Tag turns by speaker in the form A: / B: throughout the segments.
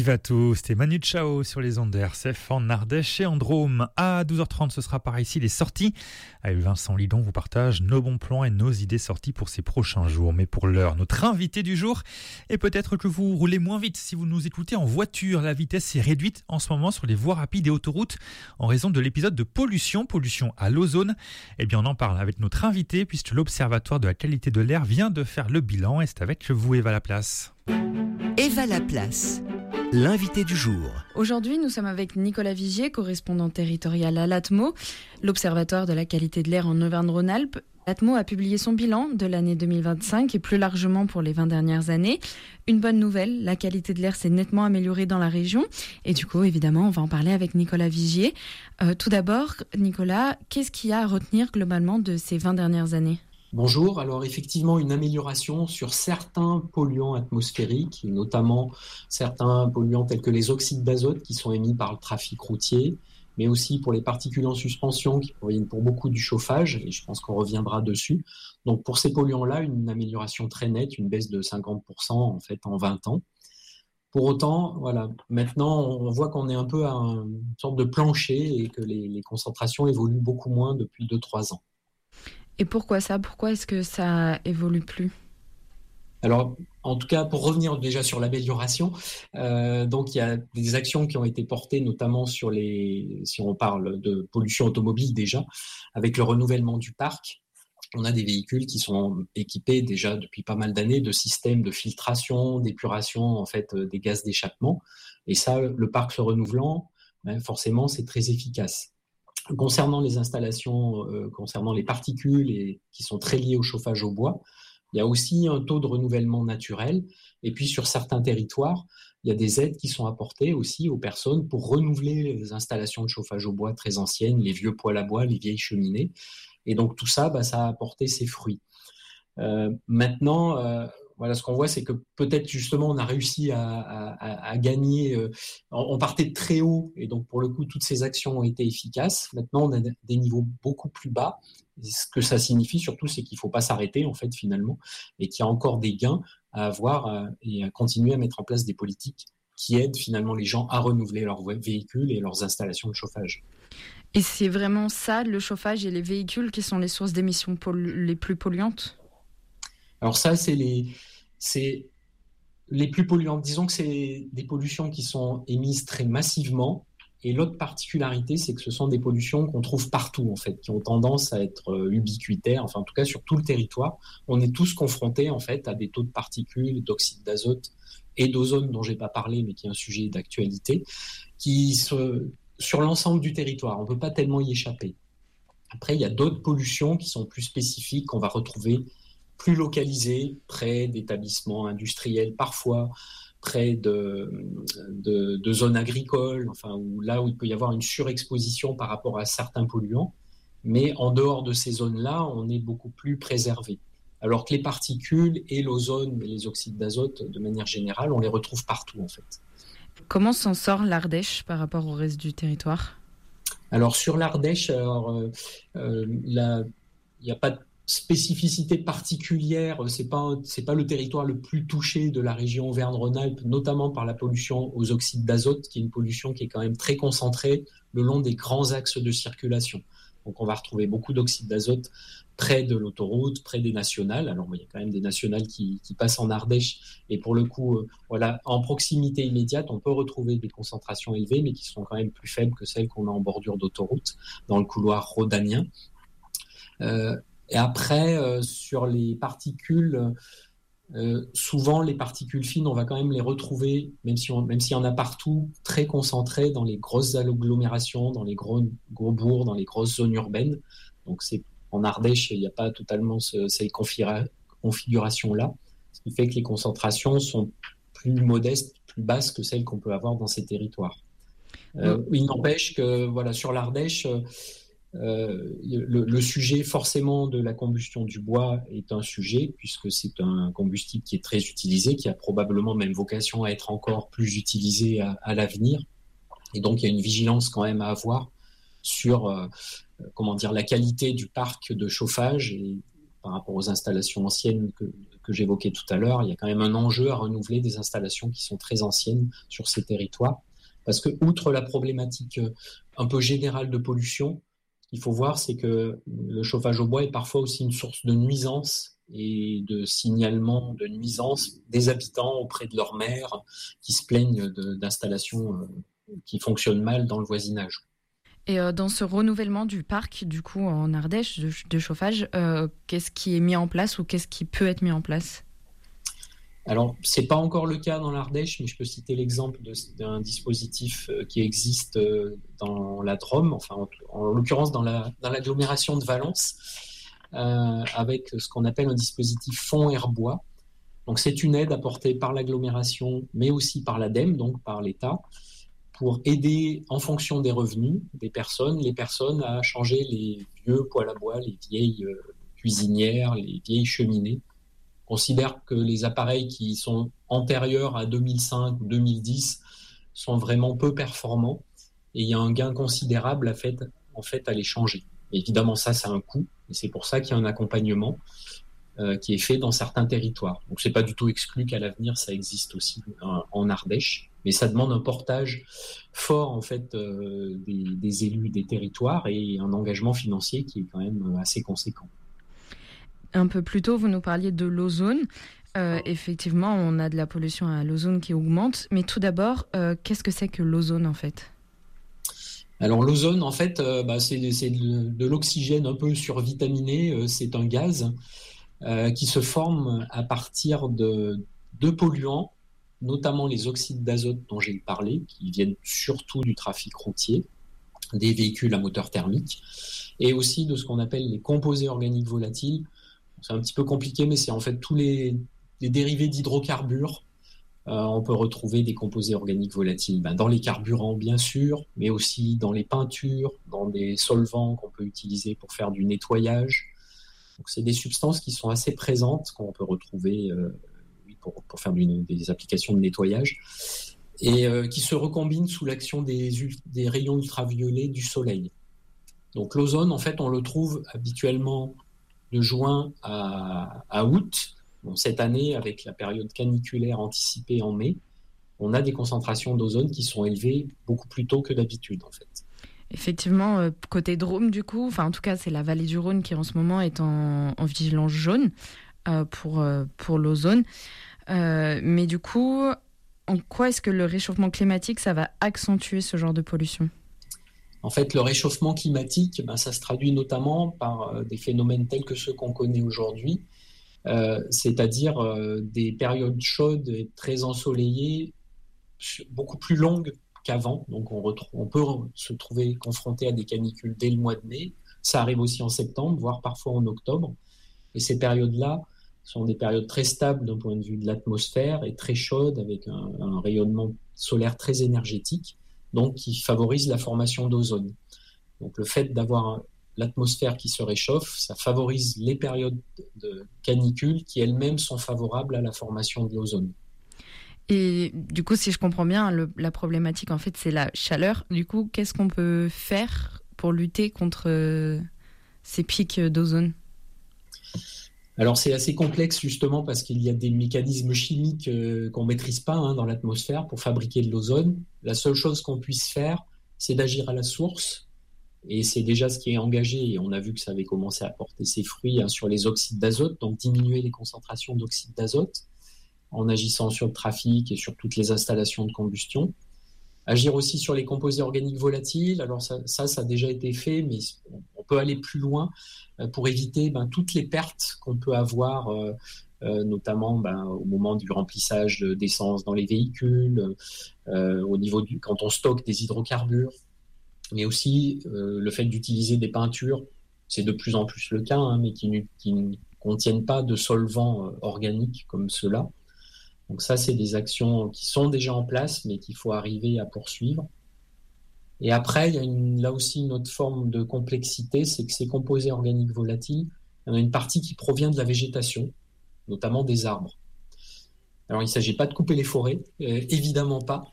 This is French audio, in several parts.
A: Viva tous, c'était Manu Chao sur les ondes de RCF en Ardèche et en Drôme. À 12h30, ce sera par ici les sorties. Avec Vincent Lidon vous partage nos bons plans et nos idées sorties pour ces prochains jours. Mais pour l'heure, notre invité du jour, et peut-être que vous roulez moins vite si vous nous écoutez en voiture. La vitesse est réduite en ce moment sur les voies rapides et autoroutes en raison de l'épisode de pollution à l'ozone. Eh bien, on en parle avec notre invité puisque l'Observatoire de la qualité de l'air vient de faire le bilan et c'est avec vous, Eva Laplace.
B: Eva Laplace, l'invité du jour.
C: Aujourd'hui, nous sommes avec Nicolas Vigier, correspondant territorial à l'ATMO, l'Observatoire de la qualité de l'air en Auvergne-Rhône-Alpes. L'ATMO a publié son bilan de l'année 2025 et plus largement pour les 20 dernières années. Une bonne nouvelle, la qualité de l'air s'est nettement améliorée dans la région. Et du coup, évidemment, on va en parler avec Nicolas Vigier. Tout d'abord, Nicolas, qu'est-ce qu'il y a à retenir globalement de ces 20 dernières années ?
D: Bonjour, alors effectivement une amélioration sur certains polluants atmosphériques, notamment certains polluants tels que les oxydes d'azote qui sont émis par le trafic routier, mais aussi pour les particules en suspension qui proviennent pour beaucoup du chauffage, et je pense qu'on reviendra dessus. Donc pour ces polluants-là, une amélioration très nette, une baisse de 50% en fait en 20 ans. Pour autant, voilà, maintenant on voit qu'on est un peu à une sorte de plancher et que les concentrations évoluent beaucoup moins depuis 2-3 ans.
C: Et pourquoi ça ? Pourquoi est-ce que ça évolue plus ?
D: Alors, en tout cas, pour revenir déjà sur l'amélioration, donc il y a des actions qui ont été portées, notamment sur si on parle de pollution automobile déjà, avec le renouvellement du parc. On a des véhicules qui sont équipés déjà depuis pas mal d'années de systèmes de filtration, d'épuration en fait des gaz d'échappement. Et ça, le parc se renouvelant, forcément, c'est très efficace. Concernant les installations, concernant les particules qui sont très liées au chauffage au bois, il y a aussi un taux de renouvellement naturel. Et puis sur certains territoires, il y a des aides qui sont apportées aussi aux personnes pour renouveler les installations de chauffage au bois très anciennes, les vieux poêles à bois, les vieilles cheminées. Et donc tout ça, ça a apporté ses fruits. Maintenant, voilà, ce qu'on voit, c'est que peut-être justement on a réussi à gagner. On partait de très haut et donc pour le coup toutes ces actions ont été efficaces. Maintenant on a des niveaux beaucoup plus bas. Et ce que ça signifie surtout, c'est qu'il ne faut pas s'arrêter en fait finalement et qu'il y a encore des gains à avoir et à continuer à mettre en place des politiques qui aident finalement les gens à renouveler leurs véhicules et leurs installations de chauffage.
C: Et c'est vraiment ça, le chauffage et les véhicules, qui sont les sources d'émissions les plus polluantes ?
D: Alors ça, c'est les plus polluantes. Disons que c'est des pollutions qui sont émises très massivement. Et l'autre particularité, c'est que ce sont des pollutions qu'on trouve partout, en fait, qui ont tendance à être ubiquitaires, enfin en tout cas sur tout le territoire. On est tous confrontés, en fait, à des taux de particules, d'oxyde d'azote et d'ozone, dont je n'ai pas parlé, mais qui est un sujet d'actualité, sur l'ensemble du territoire. On ne peut pas tellement y échapper. Après, il y a d'autres pollutions qui sont plus spécifiques, qu'on va retrouver plus localisés, près d'établissements industriels parfois, près de zones agricoles, enfin, où il peut y avoir une surexposition par rapport à certains polluants. Mais en dehors de ces zones-là, on est beaucoup plus préservé. Alors que les particules et l'ozone et les oxydes d'azote, de manière générale, on les retrouve partout en fait.
C: Comment s'en sort l'Ardèche par rapport au reste du territoire ?
D: Alors sur l'Ardèche, il n'y a pas de spécificité particulière, c'est pas le territoire le plus touché de la région Auvergne-Rhône-Alpes, notamment par la pollution aux oxydes d'azote, qui est une pollution qui est quand même très concentrée le long des grands axes de circulation. Donc on va retrouver beaucoup d'oxyde d'azote près de l'autoroute, près des nationales. Alors il y a quand même des nationales qui passent en Ardèche, et pour le coup, voilà, en proximité immédiate, on peut retrouver des concentrations élevées, mais qui sont quand même plus faibles que celles qu'on a en bordure d'autoroute, dans le couloir rhodanien. Et après, sur les particules, souvent les particules fines, on va quand même les retrouver, même s'il y en a partout, très concentrées dans les grosses agglomérations, dans les gros bourgs, dans les grosses zones urbaines. Donc en Ardèche, il n'y a pas totalement ces configurations-là, ce qui fait que les concentrations sont plus modestes, plus basses que celles qu'on peut avoir dans ces territoires. Il n'empêche que voilà, sur l'Ardèche, le sujet forcément de la combustion du bois est un sujet, puisque c'est un combustible qui est très utilisé, qui a probablement même vocation à être encore plus utilisé à l'avenir. Et donc il y a une vigilance quand même à avoir sur la qualité du parc de chauffage et par rapport aux installations anciennes que j'évoquais tout à l'heure, il y a quand même un enjeu à renouveler des installations qui sont très anciennes sur ces territoires. Parce que, outre la problématique un peu générale de pollution, il faut voir, c'est que le chauffage au bois est parfois aussi une source de nuisance et de signalement de nuisance des habitants auprès de leur maire qui se plaignent d'installations qui fonctionnent mal dans le voisinage.
C: Et dans ce renouvellement du parc, du coup, en Ardèche, de chauffage, qu'est-ce qui est mis en place ou qu'est-ce qui peut être mis en place ?
D: Alors, ce n'est pas encore le cas dans l'Ardèche, mais je peux citer l'exemple d'un dispositif qui existe dans la Drôme, enfin en l'occurrence dans l'agglomération de Valence, avec ce qu'on appelle un dispositif fonds air-bois. Donc, c'est une aide apportée par l'agglomération, mais aussi par l'ADEME, donc par l'État, pour aider en fonction des revenus des personnes, les personnes à changer les vieux poêles à bois, les vieilles cuisinières, les vieilles cheminées. On considère que les appareils qui sont antérieurs à 2005 ou 2010 sont vraiment peu performants et il y a un gain considérable à les changer. Et évidemment, ça a un coût et c'est pour ça qu'il y a un accompagnement qui est fait dans certains territoires. Donc, c'est pas du tout exclu qu'à l'avenir, ça existe aussi en Ardèche, mais ça demande un portage fort en fait des élus des territoires et un engagement financier qui est quand même assez conséquent.
C: Un peu plus tôt, vous nous parliez de l'ozone. Effectivement, on a de la pollution à l'ozone qui augmente. Mais tout d'abord, qu'est-ce que c'est que l'ozone en fait ?
D: Alors l'ozone, en fait, c'est de l'oxygène un peu survitaminé. C'est un gaz qui se forme à partir de deux polluants, notamment les oxydes d'azote dont j'ai parlé, qui viennent surtout du trafic routier, des véhicules à moteur thermique, et aussi de ce qu'on appelle les composés organiques volatiles. C'est un petit peu compliqué, mais c'est en fait tous les dérivés d'hydrocarbures. On peut retrouver des composés organiques volatiles dans les carburants, bien sûr, mais aussi dans les peintures, dans des solvants qu'on peut utiliser pour faire du nettoyage. Donc, c'est des substances qui sont assez présentes, qu'on peut retrouver pour faire des applications de nettoyage, et qui se recombinent sous l'action des rayons ultraviolets du soleil. Donc l'ozone, en fait, on le trouve habituellement de juin à août. Bon, cette année, avec la période caniculaire anticipée en mai, on a des concentrations d'ozone qui sont élevées beaucoup plus tôt que d'habitude, en fait.
C: Effectivement, côté Drôme, du coup, en tout cas, c'est la vallée du Rhône qui, en ce moment, est en vigilance jaune pour l'ozone. Mais du coup, en quoi est-ce que le réchauffement climatique, ça va accentuer ce genre de pollution ?
D: En fait, le réchauffement climatique, ça se traduit notamment par des phénomènes tels que ceux qu'on connaît aujourd'hui, c'est-à-dire des périodes chaudes et très ensoleillées, beaucoup plus longues qu'avant. Donc, on peut se trouver confronté à des canicules dès le mois de mai. Ça arrive aussi en septembre, voire parfois en octobre. Et ces périodes-là sont des périodes très stables d'un point de vue de l'atmosphère et très chaudes, avec un rayonnement solaire très énergétique, donc qui favorise la formation d'ozone. Donc le fait d'avoir l'atmosphère qui se réchauffe, ça favorise les périodes de canicule qui elles-mêmes sont favorables à la formation de l'ozone.
C: Et du coup, si je comprends bien, la problématique en fait, c'est la chaleur. Du coup, qu'est-ce qu'on peut faire pour lutter contre ces pics d'ozone ?
D: Alors c'est assez complexe justement parce qu'il y a des mécanismes chimiques qu'on ne maîtrise pas dans l'atmosphère pour fabriquer de l'ozone. La seule chose qu'on puisse faire, c'est d'agir à la source. Et c'est déjà ce qui est engagé. Et on a vu que ça avait commencé à porter ses fruits sur les oxydes d'azote, donc diminuer les concentrations d'oxyde d'azote en agissant sur le trafic et sur toutes les installations de combustion. Agir aussi sur les composés organiques volatiles. Alors ça a déjà été fait, mais on peut aller plus loin pour éviter toutes les pertes qu'on peut avoir, notamment au moment du remplissage d'essence dans les véhicules, au niveau quand on stocke des hydrocarbures, mais aussi le fait d'utiliser des peintures, c'est de plus en plus le cas, mais qui ne contiennent pas de solvants organiques comme ceux-là. Donc ça, c'est des actions qui sont déjà en place, mais qu'il faut arriver à poursuivre. Et après, il y a là aussi une autre forme de complexité, c'est que ces composés organiques volatiles, il y en a une partie qui provient de la végétation, notamment des arbres. Alors, il ne s'agit pas de couper les forêts, évidemment pas.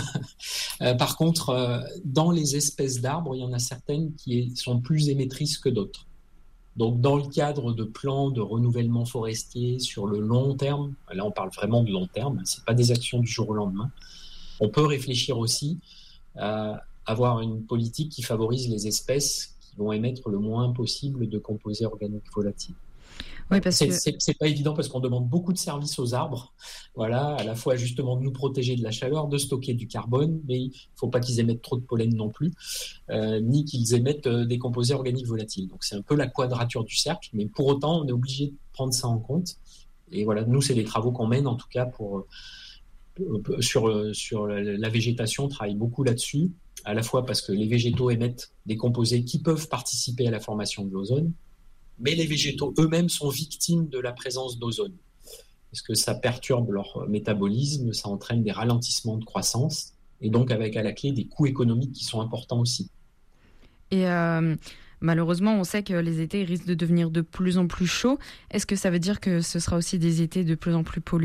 D: Par contre, dans les espèces d'arbres, il y en a certaines qui sont plus émettrices que d'autres. Donc, dans le cadre de plans de renouvellement forestier sur le long terme, là on parle vraiment de long terme, c'est pas des actions du jour au lendemain, on peut réfléchir aussi à avoir une politique qui favorise les espèces qui vont émettre le moins possible de composés organiques volatiles.
C: Oui, parce que
D: c'est pas évident parce qu'on demande beaucoup de services aux arbres, voilà, à la fois justement de nous protéger de la chaleur, de stocker du carbone, mais il faut pas qu'ils émettent trop de pollen non plus, ni qu'ils émettent des composés organiques volatiles. Donc c'est un peu la quadrature du cercle, mais pour autant on est obligé de prendre ça en compte. Et voilà, nous c'est les travaux qu'on mène en tout cas sur la végétation, on travaille beaucoup là-dessus, à la fois parce que les végétaux émettent des composés qui peuvent participer à la formation de l'ozone, mais les végétaux eux-mêmes sont victimes de la présence d'ozone, parce que ça perturbe leur métabolisme, ça entraîne des ralentissements de croissance, et donc avec à la clé des coûts économiques qui sont importants aussi.
C: Et malheureusement, on sait que les étés risquent de devenir de plus en plus chauds. Est-ce que ça veut dire que ce sera aussi des étés de plus en plus pollués ?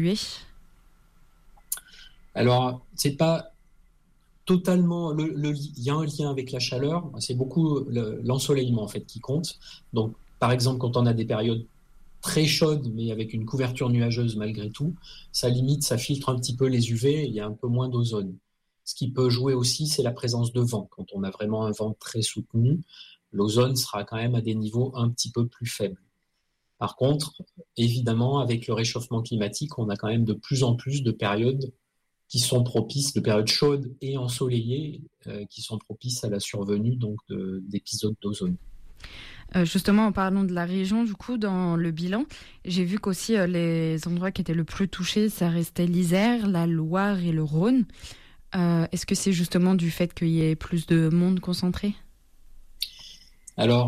D: Alors, c'est pas totalement... Il y a un lien avec la chaleur, c'est beaucoup l'ensoleillement en fait qui compte. Donc, par exemple, quand on a des périodes très chaudes, mais avec une couverture nuageuse malgré tout, ça limite, ça filtre un petit peu les UV et il y a un peu moins d'ozone. Ce qui peut jouer aussi, c'est la présence de vent. Quand on a vraiment un vent très soutenu, l'ozone sera quand même à des niveaux un petit peu plus faibles. Par contre, évidemment, avec le réchauffement climatique, on a quand même de plus en plus de périodes qui sont propices, de périodes chaudes et ensoleillées, qui sont propices à la survenue donc d'épisodes d'ozone.
C: Justement, en parlant de la région, du coup, dans le bilan, j'ai vu qu'aussi les endroits qui étaient le plus touchés, ça restait l'Isère, la Loire et le Rhône. Est-ce que c'est justement du fait qu'il y ait plus de monde concentré ?
D: Alors,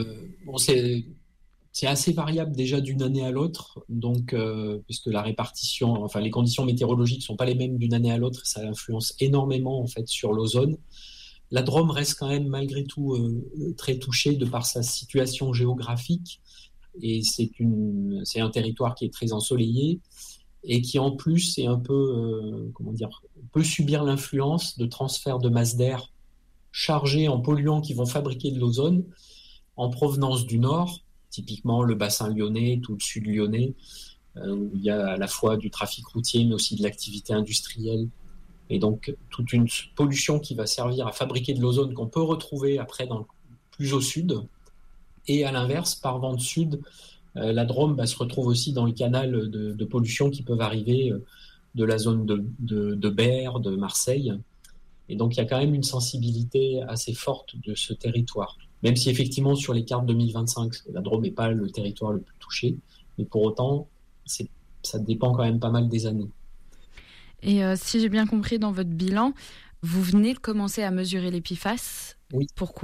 D: c'est assez variable déjà d'une année à l'autre, donc puisque la répartition, enfin les conditions météorologiques sont pas les mêmes d'une année à l'autre, ça influence énormément en fait sur l'ozone. La Drôme reste quand même malgré tout très touchée de par sa situation géographique, et c'est un territoire qui est très ensoleillé et qui en plus est un peu peut subir l'influence de transferts de masse d'air chargés en polluants qui vont fabriquer de l'ozone en provenance du nord, typiquement le bassin lyonnais, tout le sud lyonnais, où il y a à la fois du trafic routier mais aussi de l'activité industrielle. Et donc, toute une pollution qui va servir à fabriquer de l'ozone qu'on peut retrouver après plus au sud. Et à l'inverse, par vent de sud, la Drôme se retrouve aussi dans le canal de pollution qui peuvent arriver de la zone de Berre, de Marseille. Et donc, il y a quand même une sensibilité assez forte de ce territoire. Même si effectivement, sur les cartes 2025, la Drôme n'est pas le territoire le plus touché. Mais pour autant, ça dépend quand même pas mal des années.
C: Et si j'ai bien compris dans votre bilan, vous venez de commencer à mesurer les PFAS.
D: Oui.
C: Pourquoi ?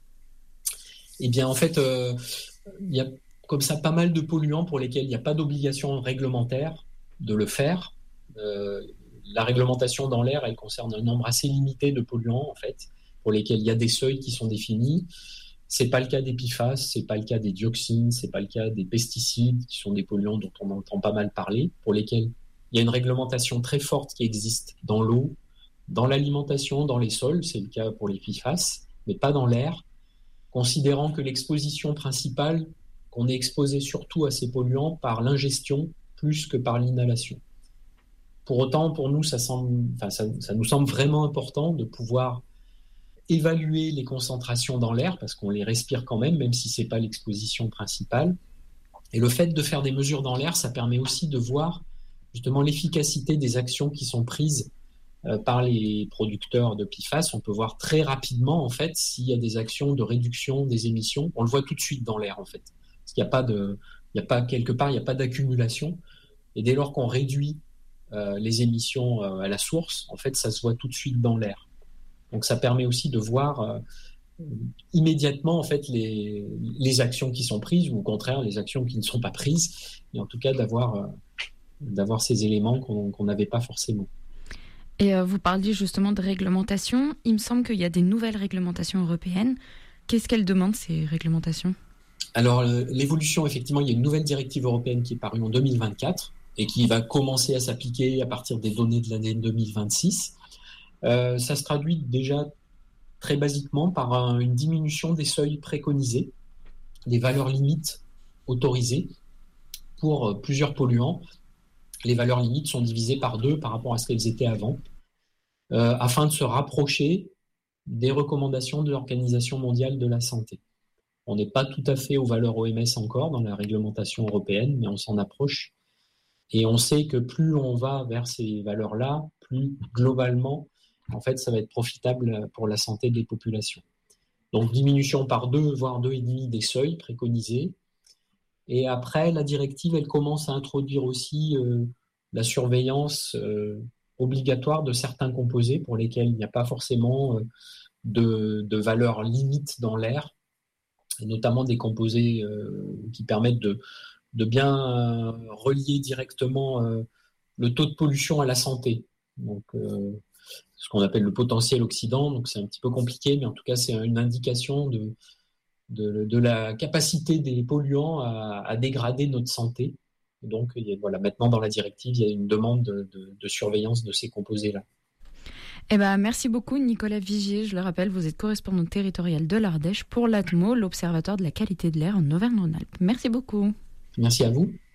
D: Eh bien, en fait, il y a comme ça pas mal de polluants pour lesquels il n'y a pas d'obligation réglementaire de le faire. La réglementation dans l'air, elle concerne un nombre assez limité de polluants, en fait, pour lesquels il y a des seuils qui sont définis. C'est pas le cas des PFAS, c'est pas le cas des dioxines, c'est pas le cas des pesticides, qui sont des polluants dont on entend pas mal parler, pour lesquels il y a une réglementation très forte qui existe dans l'eau, dans l'alimentation, dans les sols, c'est le cas pour les PFAS, mais pas dans l'air, considérant que l'exposition principale, qu'on est exposé surtout à ces polluants par l'ingestion plus que par l'inhalation. Pour autant, pour nous, ça nous semble vraiment important de pouvoir évaluer les concentrations dans l'air, parce qu'on les respire quand même si ce n'est pas l'exposition principale. Et le fait de faire des mesures dans l'air, ça permet aussi de voir justement l'efficacité des actions qui sont prises par les producteurs de PFAS. On peut voir très rapidement en fait s'il y a des actions de réduction des émissions. On le voit tout de suite dans l'air en fait, parce qu'il n'y a pas quelque part, il n'y a pas d'accumulation. Et dès lors qu'on réduit les émissions à la source, en fait, ça se voit tout de suite dans l'air. Donc ça permet aussi de voir immédiatement en fait les actions qui sont prises ou au contraire les actions qui ne sont pas prises, et en tout cas d'avoir ces éléments qu'on n'avait pas forcément.
C: Et vous parliez justement de réglementation. Il me semble qu'il y a des nouvelles réglementations européennes. Qu'est-ce qu'elles demandent, ces réglementations ?
D: Alors, l'évolution, effectivement, il y a une nouvelle directive européenne qui est parue en 2024 et qui va commencer à s'appliquer à partir des données de l'année 2026. Ça se traduit déjà très basiquement par une diminution des seuils préconisés. des valeurs limites autorisées pour plusieurs polluants. Les valeurs limites sont divisées par 2 par rapport à ce qu'elles étaient avant, afin de se rapprocher des recommandations de l'Organisation mondiale de la santé. On n'est pas tout à fait aux valeurs OMS encore dans la réglementation européenne, mais on s'en approche. Et on sait que plus on va vers ces valeurs-là, plus globalement, en fait, ça va être profitable pour la santé des populations. Donc, diminution par 2, voire 2,5 des seuils préconisés. Et après, la directive, elle commence à introduire aussi la surveillance obligatoire de certains composés pour lesquels il n'y a pas forcément de valeur limite dans l'air, et notamment des composés qui permettent de bien relier directement le taux de pollution à la santé. Donc, ce qu'on appelle le potentiel oxydant. Donc, c'est un petit peu compliqué, mais en tout cas, c'est une indication de la capacité des polluants à dégrader notre santé. Donc, voilà, maintenant, dans la directive, il y a une demande de surveillance de ces composés-là.
C: Eh ben, merci beaucoup, Nicolas Vigier. Je le rappelle, vous êtes correspondant territorial de l'Ardèche pour l'ATMO, l'Observatoire de la qualité de l'air en Auvergne-Rhône-Alpes. Merci beaucoup.
D: Merci à vous.